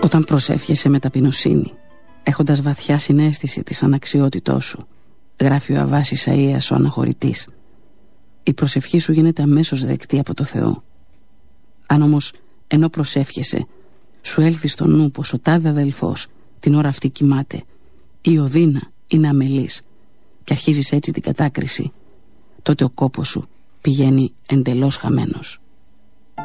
Όταν προσεύχεσαι με ταπεινοσύνη, έχοντας βαθιά συναίσθηση της αναξιότητός σου, γράφει ο Αββάς Ισαΐας ο αναχωρητής, η προσευχή σου γίνεται αμέσως δεκτή από το Θεό. Αν όμως ενώ προσεύχεσαι σου έλθει στο νου πως ο τάδε αδελφός την ώρα αυτή κοιμάται ή ο Δίνα είναι αμελής και αρχίζεις έτσι την κατάκριση, τότε ο κόπος σου πηγαίνει εντελώς χαμένος.